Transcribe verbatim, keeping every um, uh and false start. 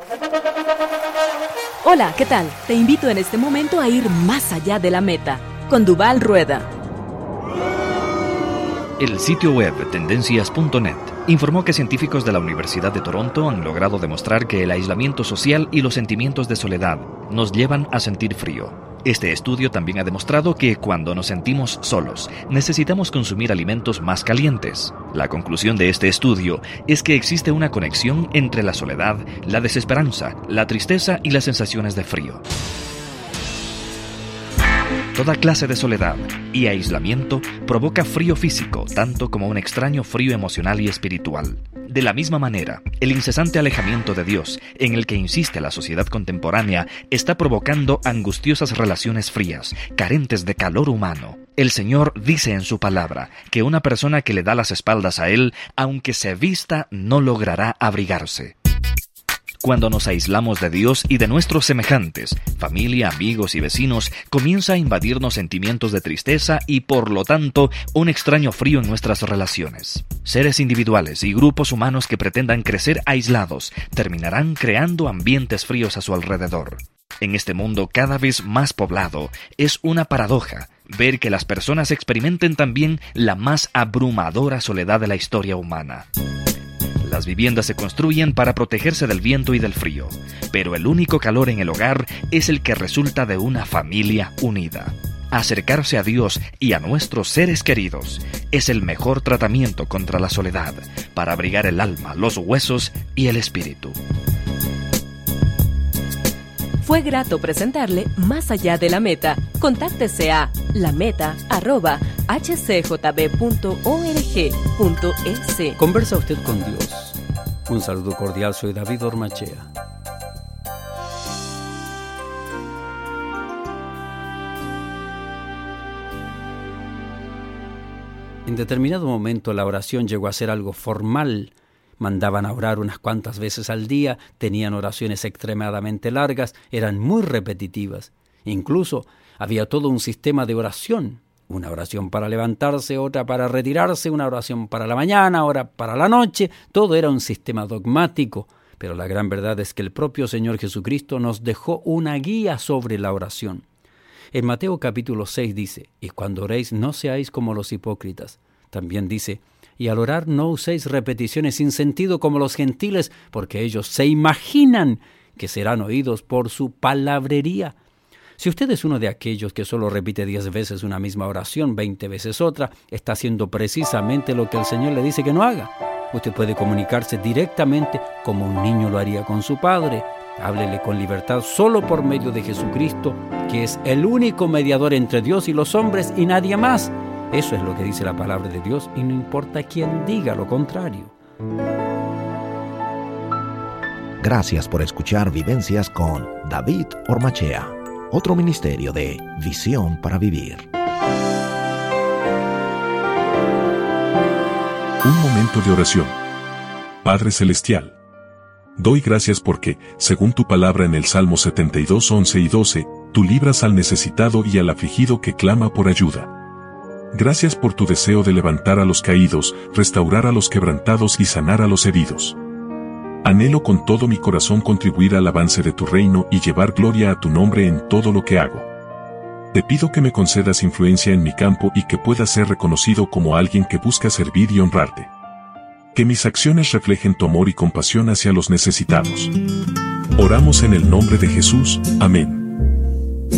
Hola, ¿qué tal? Te invito en este momento a ir más allá de la meta, con Duval Rueda. El sitio web tendencias punto net informó que científicos de la Universidad de Toronto han logrado demostrar que el aislamiento social y los sentimientos de soledad nos llevan a sentir frío. Este estudio también ha demostrado que cuando nos sentimos solos, necesitamos consumir alimentos más calientes. La conclusión de este estudio es que existe una conexión entre la soledad, la desesperanza, la tristeza y las sensaciones de frío. Toda clase de soledad y aislamiento provoca frío físico, tanto como un extraño frío emocional y espiritual. De la misma manera, el incesante alejamiento de Dios, en el que insiste la sociedad contemporánea, está provocando angustiosas relaciones frías, carentes de calor humano. El Señor dice en su palabra que una persona que le da las espaldas a Él, aunque se vista, no logrará abrigarse. Cuando nos aislamos de Dios y de nuestros semejantes, familia, amigos y vecinos, comienza a invadirnos sentimientos de tristeza y, por lo tanto, un extraño frío en nuestras relaciones. Seres individuales y grupos humanos que pretendan crecer aislados terminarán creando ambientes fríos a su alrededor. En este mundo cada vez más poblado, es una paradoja ver que las personas experimenten también la más abrumadora soledad de la historia humana. Las viviendas se construyen para protegerse del viento y del frío, pero el único calor en el hogar es el que resulta de una familia unida. Acercarse a Dios y a nuestros seres queridos es el mejor tratamiento contra la soledad, para abrigar el alma, los huesos y el espíritu. Fue grato presentarle Más allá de la meta. Contáctese a lameta arroba h c j b punto org punto e s. Conversa usted con Dios. Un saludo cordial, soy David Ormachea. En determinado momento la oración llegó a ser algo formal. Mandaban a orar unas cuantas veces al día, tenían oraciones extremadamente largas, eran muy repetitivas. Incluso había todo un sistema de oración. Una oración para levantarse, otra para retirarse, una oración para la mañana, otra para la noche. Todo era un sistema dogmático. Pero la gran verdad es que el propio Señor Jesucristo nos dejó una guía sobre la oración. En Mateo capítulo seis dice, y cuando oréis no seáis como los hipócritas. También dice, y al orar no uséis repeticiones sin sentido como los gentiles, porque ellos se imaginan que serán oídos por su palabrería. Si usted es uno de aquellos que solo repite diez veces una misma oración, veinte veces otra, está haciendo precisamente lo que el Señor le dice que no haga. Usted puede comunicarse directamente como un niño lo haría con su padre. Háblele con libertad solo por medio de Jesucristo, que es el único mediador entre Dios y los hombres y nadie más. Eso es lo que dice la palabra de Dios y no importa quién diga lo contrario. Gracias por escuchar Vivencias con David Ormachea, otro ministerio de Visión para Vivir. Un momento de oración. Padre Celestial, doy gracias porque, según tu palabra en el Salmo setenta y dos, once y doce, tú libras al necesitado y al afligido que clama por ayuda. Gracias por tu deseo de levantar a los caídos, restaurar a los quebrantados y sanar a los heridos. Anhelo con todo mi corazón contribuir al avance de tu reino y llevar gloria a tu nombre en todo lo que hago. Te pido que me concedas influencia en mi campo y que pueda ser reconocido como alguien que busca servir y honrarte. Que mis acciones reflejen tu amor y compasión hacia los necesitados. Oramos en el nombre de Jesús. Amén.